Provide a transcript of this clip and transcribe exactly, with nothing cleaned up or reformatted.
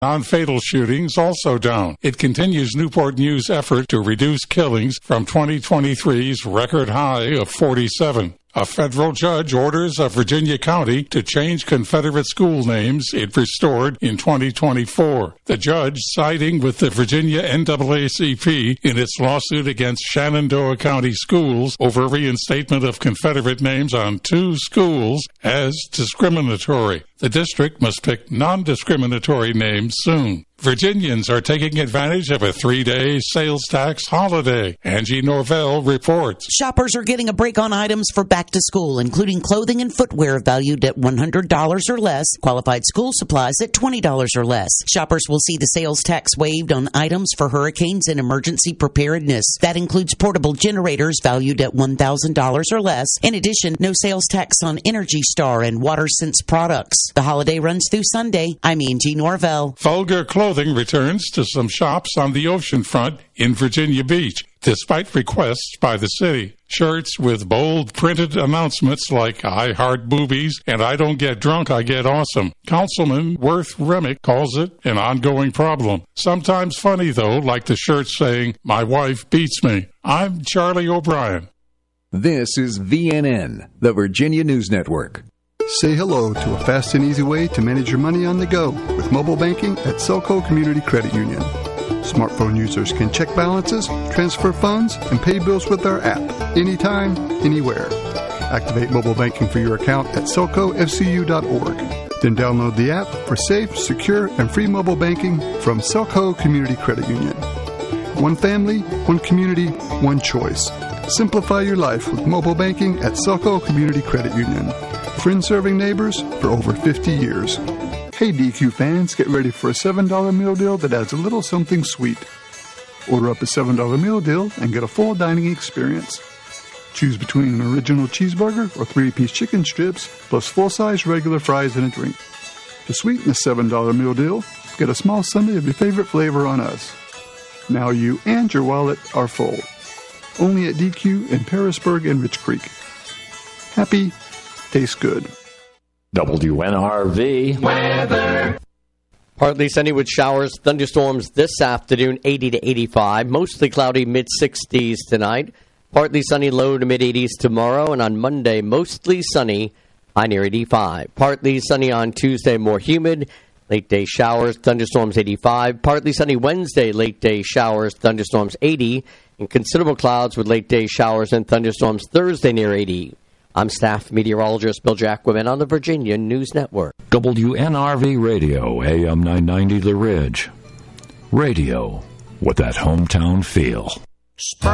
Non-fatal shootings also down. It continues Newport News' effort to reduce killings from twenty twenty-three's record high of forty-seven. A federal judge orders a Virginia county to change Confederate school names it restored in twenty twenty-four. The judge, siding with the Virginia N double A C P in its lawsuit against Shenandoah County schools over reinstatement of Confederate names on two schools as discriminatory. The district must pick non-discriminatory names soon. Virginians are taking advantage of a three-day sales tax holiday. Angie Norvell reports. Shoppers are getting a break on items for back to school, including clothing and footwear valued at one hundred dollars or less, qualified school supplies at twenty dollars or less. Shoppers will see the sales tax waived on items for hurricanes and emergency preparedness. That includes portable generators valued at one thousand dollars or less. In addition, no sales tax on Energy Star and WaterSense products. The holiday runs through Sunday. I'm Angie Norvell. Vulgar clothing returns to some shops on the ocean front in Virginia Beach, despite requests by the city. Shirts with bold printed announcements like I heart boobies and I don't get drunk, I get awesome. Councilman Worth Remick calls it an ongoing problem. Sometimes funny, though, like the shirt saying, my wife beats me. I'm Charlie O'Brien. This is V N N, the Virginia News Network. Say hello to a fast and easy way to manage your money on the go with mobile banking at Selco Community Credit Union. Smartphone users can check balances, transfer funds, and pay bills with our app anytime, anywhere. Activate mobile banking for your account at selco f c u dot org. Then download the app for safe, secure, and free mobile banking from Selco Community Credit Union. One family, one community, one choice. Simplify your life with mobile banking at Selco Community Credit Union. Friends serving neighbors for over fifty years. Hey D Q fans, get ready for a seven dollar meal deal that adds a little something sweet. Order up a seven dollar meal deal and get a full dining experience. Choose between an original cheeseburger or three-piece chicken strips plus full-size regular fries and a drink. To sweeten the seven dollar meal deal, get a small sundae of your favorite flavor on us. Now you and your wallet are full. Only at D Q in Parisburg and Rich Creek. Happy, tastes good. W N R V weather. Partly sunny with showers, thunderstorms this afternoon, eighty to eighty-five. Mostly cloudy, mid-sixties tonight. Partly sunny, low to mid-eighties tomorrow. And on Monday, mostly sunny, high near eighty-five. Partly sunny on Tuesday, more humid. Late day showers, thunderstorms eighty-five. Partly sunny Wednesday, late day showers, thunderstorms eighty. And considerable clouds with late day showers and thunderstorms Thursday near eighty. I'm staff meteorologist Bill Jacquemin on the Virginia News Network. W N R V Radio, A M nine ninety The Ridge. Radio with that hometown feel.